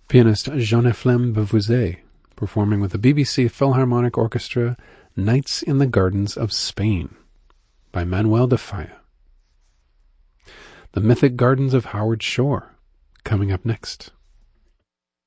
Pianist Jean-Ephrem Beauvoisin performing with the BBC Philharmonic Orchestra Nights in the Gardens of Spain by Manuel de Falla. The Mythic Gardens of Howard Shore coming up next.